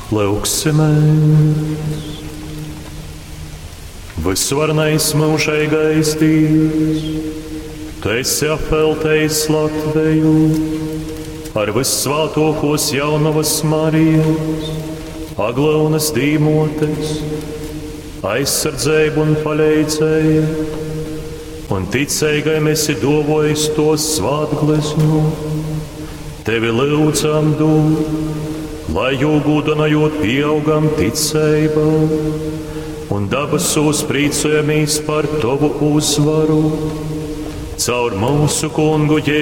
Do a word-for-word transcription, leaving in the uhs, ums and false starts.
Lūksimies! Visvarenais mūžīgais Dievs, Tu esi apveltējis Latviju ar vissvētākos jaunavas Marijas, Aglaunas dīmotes, aizsardzību un palīdzību, un ticīgajam esi dāvājis tos svētgleznu. Tevi lūdzam dod, lai jūgūdanājot pieaugam ticībā, un dabasūs prīcojamies par Tavu uzvaru, caur mūsu Kungu Jēzu